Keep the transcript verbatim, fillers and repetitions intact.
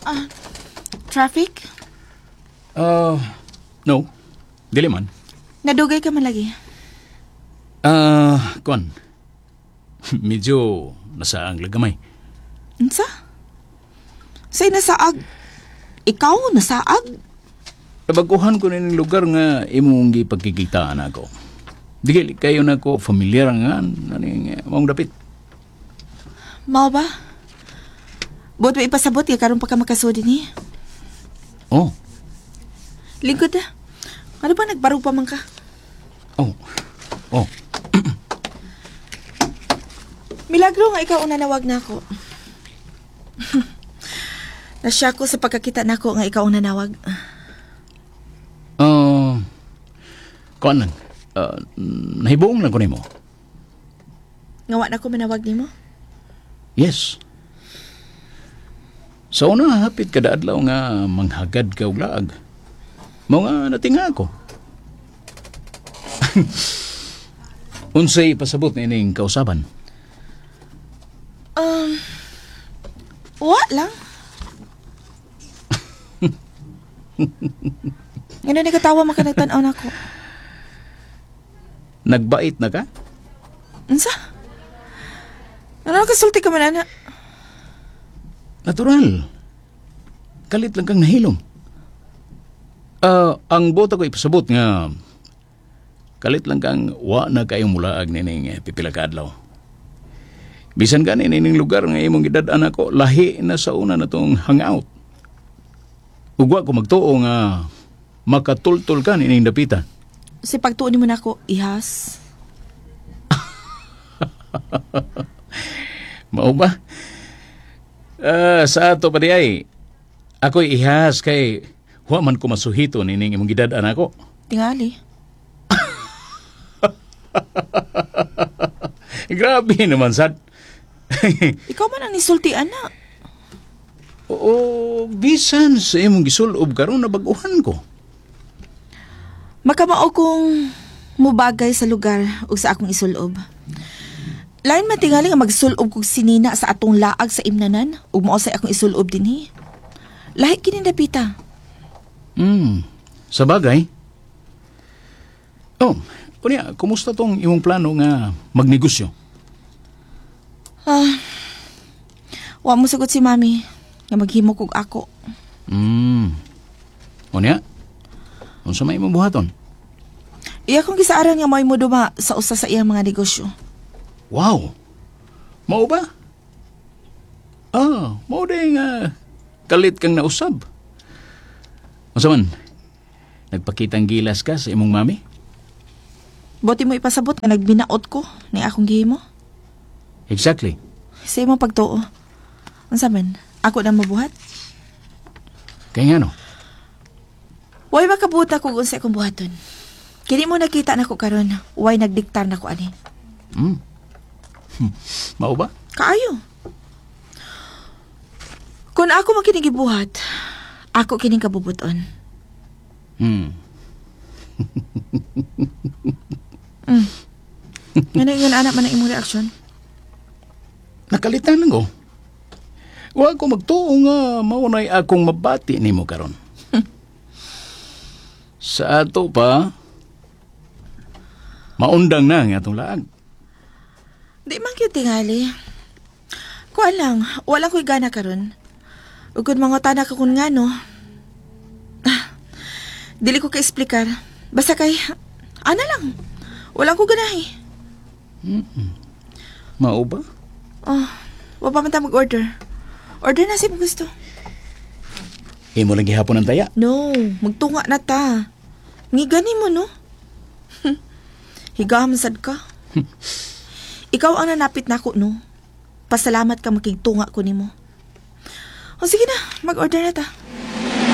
Ah, traffic? Uh, no. Dili man. Nadugay ka man lagi. Ah, uh, kuan. Medyo nasaang lagamay. Unsa? Say nasaag. Ikaw nasaag? Nabaguhan ko na ng lugar nga imong gipagkikitaan ako. Dili kayo na ko familiar nga naning mong dapit. Mao ba? Buot mo ipasabot ya karon pa ka makasudi ni. Oh. Lingkod na. Ano ba nagbarog pa man ka? Oh. Oh. Milagro nga ikaw unanawag na ako. Nasya ko sa pagkakita nako nga ikaw unanawag. Uh, kuan lang. Uh, nahibuong lang ko nimo. Ngawa na ko manawag nimo? Yes. Sa una, hapit kada adlaw nga manghagad ka og laag. Mao nga natinga ako. Unsay pasabot na ining kausaban? Um, wa lang. Ano ni katawa man ka nagtan-aw nako? Nagbait na ka? Unsa? Ano kasulti ka man ana? Natural. Kalit lang kang nahilom. Ah, uh, ang bota ko ipasabot nga kalit lang kang wa na kayong mulaag nining pipila ka adlaw. Bisan gani nining lugar nga imong gidad-an ako, lahi na sa una na tong hangout. Ugwa ko magtuo nga makatultol ka nining dapitan. Si pagtuon mo na ako, ihas. Mao ba? Uh, sa ato pa di ay, ako'y ihas kay wa man ko masuhito nining imong gidad-an ako. Tingali. Grabe naman, sad. Ikaw man ang nisultian na. Oo, bisan sa imong gisulob karon na baguhan ko. Makamao kong mubagay sa lugar o sa akong isulob. Lain man tingali nga magsulob kog sinina sa atong laag sa imnanan ug mao sa akong isulob dinhi. Lahi kini dapita. Hmm, sa bagay. Oh, kunya, kumusta tong imong plano nga magnegosyo? Ah, wa mo sagot si mami nga maghimo kog ako. Hmm, kunya, unsa may imong buhaton? Iya kong gisaaran nga may mo duma sa usa sa iyang mga negosyo. Wow! Mao ba? Ah, mao day nga kalit kang nausab. Unsa man? Nagpakitang gilas ka sa imong mami? Buti mo ipasabot nga nagbinaot ko ni akong gihimo. Exactly. Sa imong pagtuo. Unsa man? Ako na mabuhat? Kaya nga no? Way makabuta kung unsa akong buhaton. Kini mo nakita na ko karon, way nagdiktar na ko ani. Hmm. Hmm. Mao ba? Kaayo. Kung ako makinig ibuhat, ako kining kabubuton. Hmm. Mm. Nga na anak man ang imong reaksyon. Nakalitan lang ko. Wa ko magtuo nga maunay akong mabati nimo karon. Sa ato pa, maundang na ang atong laag. Di man kyut tingali. Kuan lang, wala ko'y gana karon. Ug kun mangutana ka kun ngano. Ah, dili ko ka-explicar. Basta kay, ana lang. Wala ko ganahi. Mm-mm. Mao ba? Oh, wa pa man ta mag-order. Order na si mo gusto. Imo lang gihapon ang taya. No, magtunga na ta. Ngigani mo, no? Higamsad ka. Ikaw ang nanapit na ako, no? Pasalamat ka makigtunga ko nimo. O sige na, mag-order na ta.